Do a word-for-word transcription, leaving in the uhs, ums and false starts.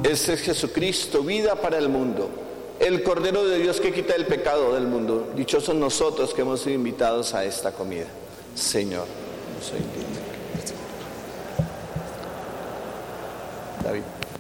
Este es Jesucristo, vida para el mundo, el Cordero de Dios que quita el pecado del mundo. Dichosos nosotros que hemos sido invitados a esta comida. Señor, no soy digno. David.